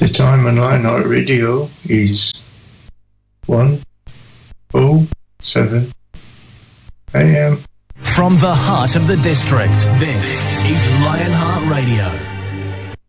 The time on Lionheart Radio is 1:07 a.m. From the heart of the district, this is Lionheart Radio.